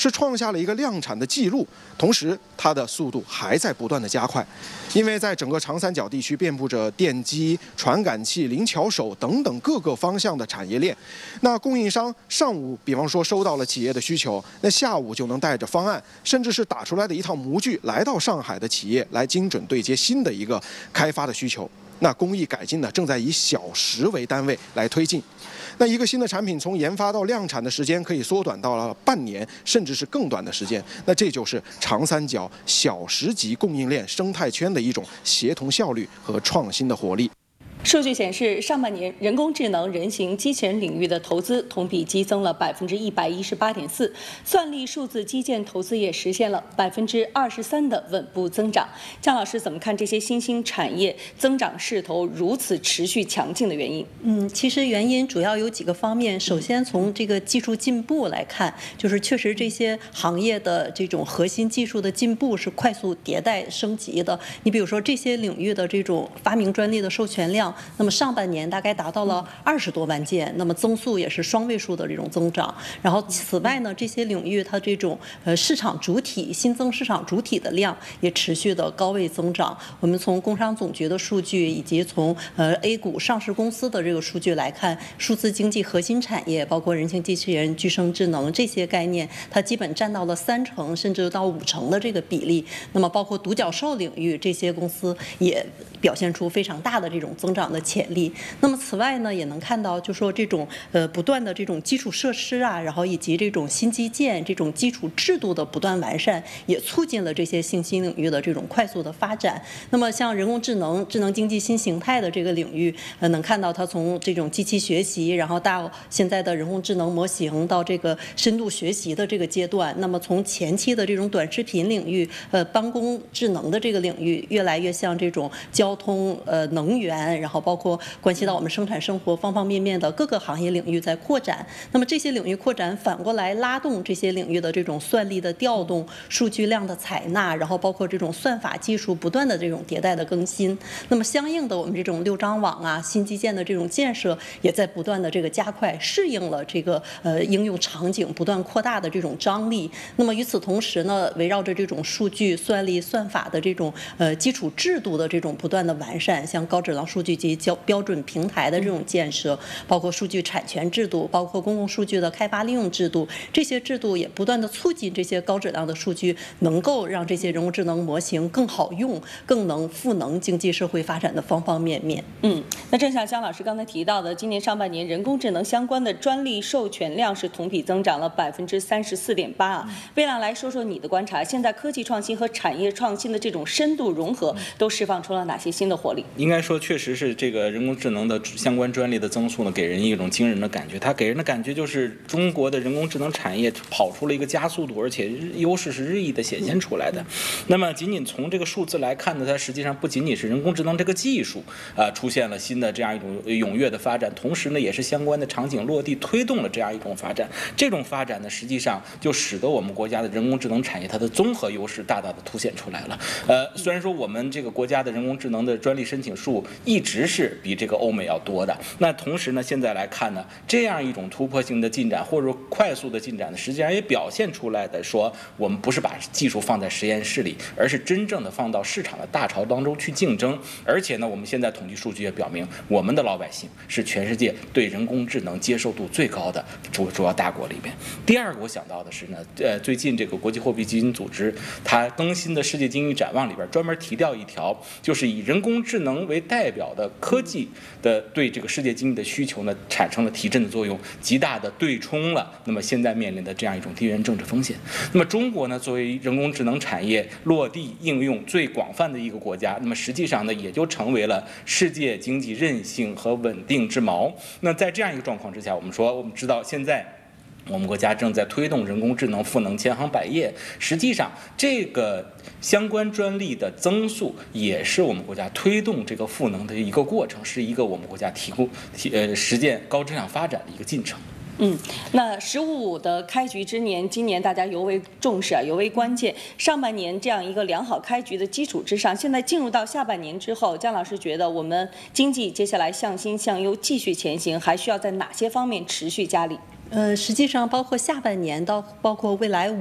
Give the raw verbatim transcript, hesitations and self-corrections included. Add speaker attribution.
Speaker 1: 是创下了一个量产的记录，同时它的速度还在不断的加快。因为在整个长三角地区遍布着电机、传感器、灵巧手等等各个方向的产业链，那供应商上午比方说收到了企业的需求，那下午就能带着方案，甚至是打出来的一套模具来到上海的企业来精准对接新的一个开发的需求。那工艺改进呢，正在以小时为单位来推进。那一个新的产品从研发到量产的时间可以缩短到了半年，甚至是更短的时间。那这就是长三角小时级供应链生态圈的一种协同效率和创新的活力。
Speaker 2: 数据显示，上半年人工智能、人形机器人领域的投资同比激增了百分之一百一十八点四，算力、数字基建投资也实现了百分之二十三的稳步增长。姜老师怎么看这些新兴产业增长势头如此持续强劲的原因？
Speaker 3: 嗯，其实原因主要有几个方面。首先从这个技术进步来看，就是确实这些行业的这种核心技术的进步是快速迭代升级的。你比如说这些领域的这种发明专利的授权量。那么上半年大概达到了二十多万件，那么增速也是双位数的这种增长。然后此外呢，这些领域它这种呃市场主体新增市场主体的量也持续的高位增长。我们从工商总局的数据以及从呃 A 股上市公司的这个数据来看，数字经济核心产业包括人形机器人、具生智能这些概念，它基本占到了三成甚至到五成的这个比例。那么包括独角兽领域这些公司也表现出非常大的这种增长的潜力。那么此外呢，也能看到，就说这种呃不断的这种基础设施啊，然后以及这种新基建、这种基础制度的不断完善，也促进了这些新兴领域的这种快速的发展。那么像人工智能、智能经济新形态的这个领域，呃，能看到它从这种机器学习，然后到现在的人工智能模型，到这个深度学习的这个阶段。那么从前期的这种短视频领域，呃，办公智能的这个领域，越来越像这种交通、呃，能源，然后包括关系到我们生产生活方方面面的各个行业领域在扩展。那么这些领域扩展，反过来拉动这些领域的这种算力的调动、数据量的采纳，然后包括这种算法技术不断的这种迭代的更新。那么相应的，我们这种六张网啊、新基建的这种建设，也在不断的这个加快，适应了这个呃应用场景不断扩大的这种张力。那么与此同时呢，围绕着这种数据、算力、算法的这种呃基础制度的这种不断的完善，像高质量数据及标标准平台的这种建设，包括数据产权制度，包括公共数据的开发利用制度，这些制度也不断的促进这些高质量的数据能够让这些人工智能模型更好用，更能赋能经济社会发展的方方面面。
Speaker 2: 嗯，那正像姜老师刚才提到的，今年上半年人工智能相关的专利授权量是同比增长了百分之三十四点八啊。魏亮来说说你的观察，现在科技创新和产业创新的这种深度融合，都释放出了哪些新的活力？
Speaker 4: 应该说，确实是这个人工智能的相关专利的增速呢，给人一种惊人的感觉。它给人的感觉就是中国的人工智能产业跑出了一个加速度，而且优势是日益的显现出来的。那么，仅仅从这个数字来看呢，它实际上不仅仅是人工智能这个技术啊、呃、出现了新的这样一种踊跃的发展，同时呢，也是相关的场景落地推动了这样一种发展。这种发展呢，实际上就使得我们国家的人工智能产业它的综合优势大大的凸显出来了。呃，虽然说我们这个国家的人工智能的专利申请数一直是比这个欧美要多的，那同时呢，现在来看呢，这样一种突破性的进展或者说快速的进展呢，实际上也表现出来的说，我们不是把技术放在实验室里，而是真正的放到市场的大潮当中去竞争。而且呢，我们现在统计数据也表明，我们的老百姓是全世界对人工智能接受度最高的主主要大国里边。第二个我想到的是呢，呃，最近这个国际货币基金组织它更新的世界经济展望里边专门提到一条，就是以人工智能为代表的科技的对这个世界经济的需求呢，产生了提振的作用，极大的对冲了那么现在面临的这样一种地缘政治风险。那么中国呢，作为人工智能产业落地应用最广泛的一个国家，那么实际上呢，也就成为了世界经济韧性和稳定之锚。那在这样一个状况之下，我们说，我们知道现在我们国家正在推动人工智能赋能千行百业，实际上这个相关专利的增速也是我们国家推动这个赋能的一个过程，是一个我们国家提供提呃实践高质量发展的一个进程。
Speaker 2: 嗯，那“十五五”的开局之年，今年大家尤为重视啊，尤为关键。上半年这样一个良好开局的基础之上，现在进入到下半年之后，姜老师觉得我们经济接下来向新向优继续前行，还需要在哪些方面持续加力？
Speaker 3: 呃，实际上包括下半年到包括未来五